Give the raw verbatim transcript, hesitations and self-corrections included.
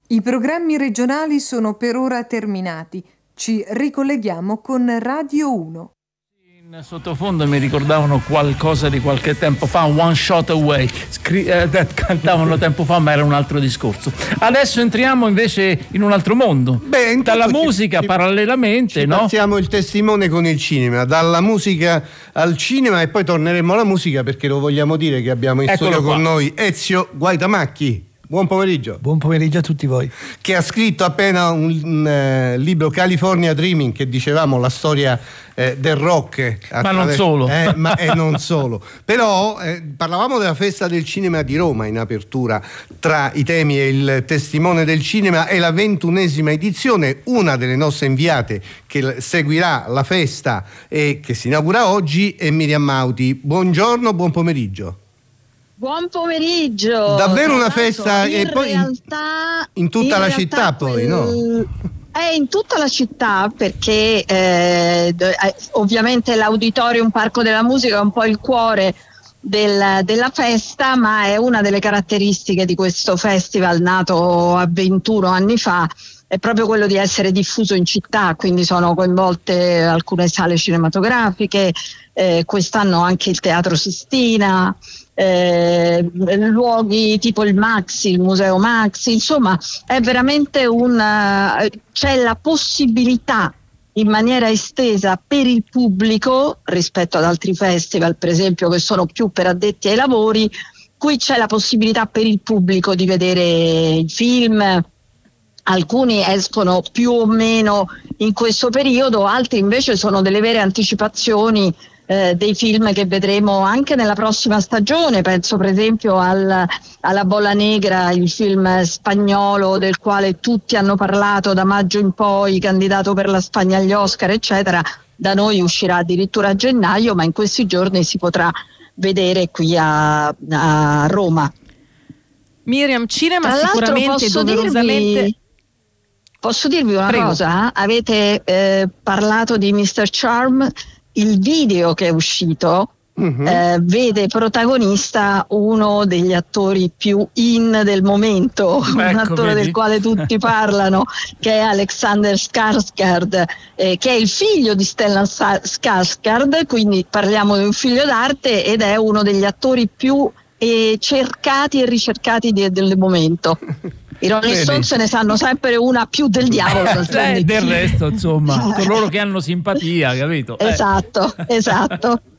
I programmi regionali sono per ora terminati. Ci ricolleghiamo con Radio uno. In sottofondo mi ricordavano qualcosa di qualche tempo fa, One Shot Away, Scri- eh, cantavano tempo fa, ma era un altro discorso. Adesso entriamo invece in un altro mondo. Beh, dalla ci, musica ci, parallelamente, ci no? Passiamo il testimone con il cinema, dalla musica al cinema, e poi torneremo alla musica, perché lo vogliamo dire che abbiamo in Eccolo studio qua. con noi Ezio Guaitamacchi. Buon pomeriggio. Buon pomeriggio a tutti voi. Che ha scritto appena un, un uh, libro, California Dreaming, che dicevamo la storia eh, del rock. Ma non solo. Eh, ma e non solo. Però eh, parlavamo della festa del cinema di Roma in apertura. Tra i temi e il testimone del cinema è la ventunesima edizione. Una delle nostre inviate che seguirà la festa e che si inaugura oggi è Miriam Mauti. Buongiorno, buon pomeriggio. Buon pomeriggio! Davvero una festa in e poi realtà, in, in tutta in la realtà città quel, poi, no? È in tutta la città, perché eh, ovviamente l'Auditorium Parco della Musica è un po' il cuore del, della festa, ma è una delle caratteristiche di questo festival nato a ventuno anni fa, è proprio quello di essere diffuso in città, quindi sono coinvolte alcune sale cinematografiche, eh, quest'anno anche il Teatro Sistina, eh, luoghi tipo il Maxi, il Museo Maxi, insomma è veramente un c'è la possibilità in maniera estesa per il pubblico rispetto ad altri festival, per esempio, che sono più per addetti ai lavori. Qui c'è la possibilità per il pubblico di vedere i film. Alcuni escono più o meno in questo periodo, altri invece sono delle vere anticipazioni eh, dei film che vedremo anche nella prossima stagione. Penso per esempio al, alla Bola Negra, il film spagnolo del quale tutti hanno parlato da maggio in poi, candidato per la Spagna agli Oscar, eccetera. Da noi uscirà addirittura a gennaio, ma in questi giorni si potrà vedere qui a, a Roma. Miriam, cinema Tra sicuramente posso doverosamente... dirvi, posso dirvi una Prego. cosa? Avete eh, parlato di mister Charm, il video che è uscito uh-huh. eh, vede protagonista uno degli attori più in del momento, ecco, un attore vedi? Del quale tutti parlano, che è Alexander Skarsgård, eh, che è il figlio di Stellan Skarsgård, quindi parliamo di un figlio d'arte, ed è uno degli attori più e cercati e ricercati di, del momento. I Rolling Stones se ne sanno sempre una più del diavolo. Eh, del resto, insomma, coloro che hanno simpatia, capito? Esatto, eh. esatto.